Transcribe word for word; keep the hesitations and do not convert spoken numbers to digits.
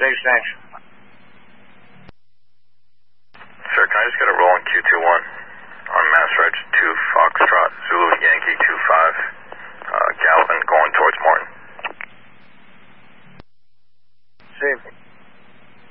Thanks, thanks. Sir, can I just get a roll on Q two one?